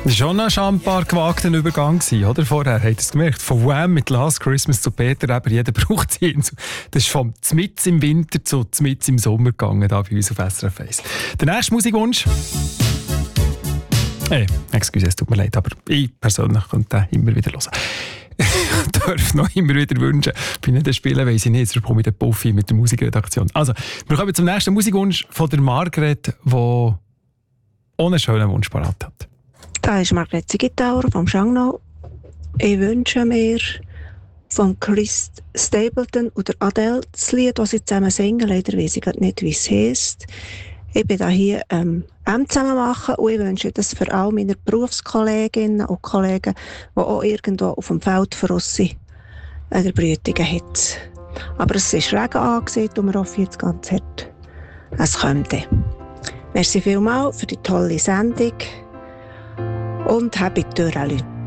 Das war schon ein scheinbar gewagter Übergang, oder? Vorher habt ihr es gemerkt. Von Wham mit Last Christmas zu Peter, aber jeder braucht sie. Das ist vom «Zmits im Winter» zu «Zmits im Sommer» gegangen, da bei uns auf SRF 1. Der nächste Musikwunsch. Excuse, es tut mir leid, aber ich persönlich könnte den immer wieder hören. Ich darf noch immer wieder wünschen. Bei nicht spielen weiss ich nicht, sonst bekomme ich den Puffy mit der Musikredaktion. Also, wir kommen zum nächsten Musikwunsch von der Margret, die ohne einen schönen Wunsch parat hat. Da ist Margret Zigetauer vom Schangnau. Ich wünsche mir von Chris Stapleton oder Adele das Lied, das sie zusammen singen. Leider weiss ich nicht, wie es heisst. Ich bin hier zusammen machen und ich wünsche das für all meine Berufskolleginnen und Kollegen, die auch irgendwo auf dem Feld verrossen oder Brütungen haben. Aber es ist Regen angesehen und wir hoffen jetzt ganz hart, es kommt. Merci vielmals für die tolle Sendung und happy Türen, Leute.